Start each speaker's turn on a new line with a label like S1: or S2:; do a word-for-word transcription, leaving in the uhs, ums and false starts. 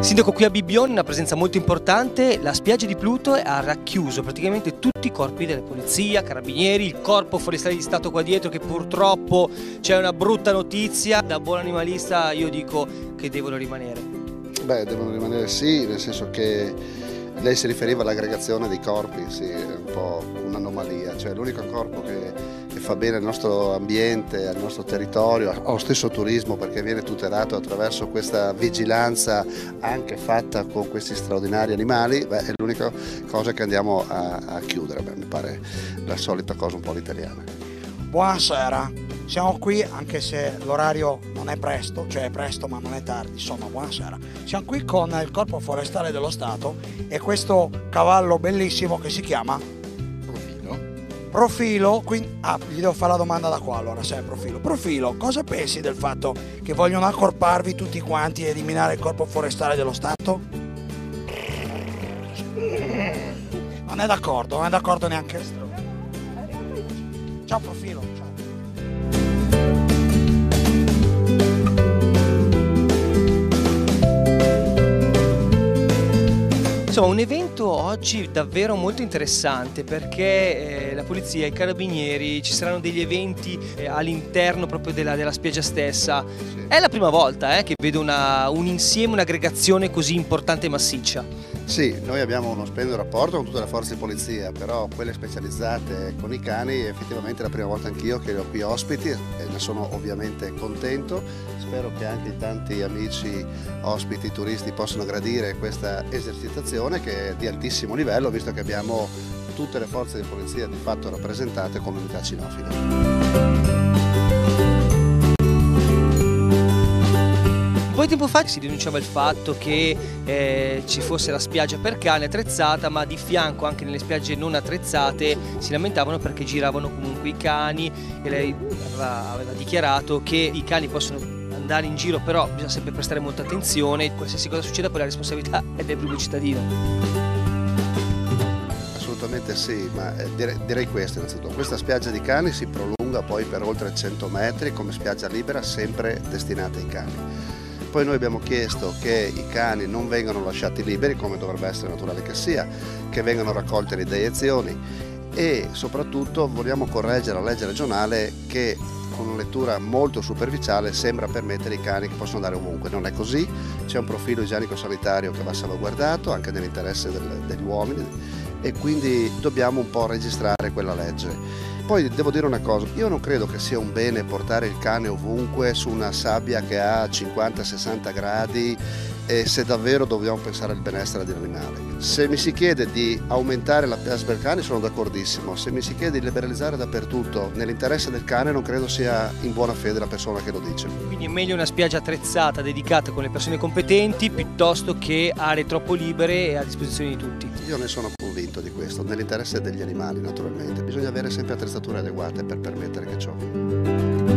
S1: Sindaco, qui a Bibbione una presenza molto importante, la spiaggia di Pluto ha racchiuso praticamente tutti i corpi della polizia, carabinieri, il corpo forestale di Stato qua dietro che purtroppo c'è una brutta notizia. Da buon animalista io dico che devono rimanere.
S2: Beh, devono rimanere sì, nel senso che lei si riferiva all'aggregazione dei corpi, sì, è un po' un'anomalia, cioè l'unico corpo che, che fa bene al nostro ambiente, al nostro territorio, allo stesso turismo, perché viene tutelato attraverso questa vigilanza anche fatta con questi straordinari animali, beh, è l'unica cosa che andiamo a, a chiudere, beh, mi pare la solita cosa un po' all'italiana.
S3: Buonasera, siamo qui anche se l'orario non è presto, cioè è presto ma non è tardi, insomma buonasera. Siamo qui con il Corpo Forestale dello Stato e questo cavallo bellissimo che si chiama
S4: Profilo.
S3: Profilo, quindi, ah, gli devo fare la domanda da qua allora, se è Profilo. Profilo, cosa pensi del fatto che vogliono accorparvi tutti quanti e eliminare il Corpo Forestale dello Stato? Non è d'accordo, non è d'accordo neanche. Ciao Profilo.
S1: Insomma, un evento oggi davvero molto interessante perché eh, la polizia, i carabinieri, ci saranno degli eventi eh, all'interno proprio della, della spiaggia stessa. Sì. È la prima volta eh, che vedo una, un insieme, un'aggregazione così importante e massiccia.
S2: Sì, noi abbiamo uno splendido rapporto con tutte le forze di polizia, però quelle specializzate con i cani effettivamente è la prima volta anch'io che li ho qui ospiti e ne sono ovviamente contento. Spero che anche i tanti amici ospiti, turisti possano gradire questa esercitazione che è di altissimo livello, visto che abbiamo tutte le forze di polizia di fatto rappresentate con l'unità cinofila.
S1: Un po' di tempo fa si denunciava il fatto che eh, ci fosse la spiaggia per cani attrezzata, ma di fianco anche nelle spiagge non attrezzate si lamentavano perché giravano comunque i cani e lei aveva, aveva dichiarato che i cani possono andare in giro, però bisogna sempre prestare molta attenzione, qualsiasi cosa succeda poi la responsabilità è del primo cittadino.
S2: Assolutamente sì, ma direi, direi questo innanzitutto, questa spiaggia di cani si prolunga poi per oltre cento metri come spiaggia libera sempre destinata ai cani. Poi noi abbiamo chiesto che i cani non vengano lasciati liberi, come dovrebbe essere naturale che sia, che vengano raccolte le deiezioni e soprattutto vogliamo correggere la legge regionale che con una lettura molto superficiale sembra permettere ai cani che possono andare ovunque. Non è così, c'è un profilo igienico-sanitario che va salvaguardato anche nell'interesse del, degli uomini e quindi dobbiamo un po' registrare quella legge. Poi devo dire una cosa, io non credo che sia un bene portare il cane ovunque su una sabbia che ha cinquanta sessanta gradi e se davvero dobbiamo pensare al benessere dell'animale. Se mi si chiede di aumentare la piazza per cani sono d'accordissimo, se mi si chiede di liberalizzare dappertutto nell'interesse del cane non credo sia in buona fede la persona che lo dice.
S1: Quindi è meglio una spiaggia attrezzata, dedicata con le persone competenti, piuttosto che aree troppo libere e a disposizione di tutti.
S2: Io ne sono convinto di questo, nell'interesse degli animali naturalmente, bisogna avere sempre attrezzature adeguate per permettere che ciò avvenga.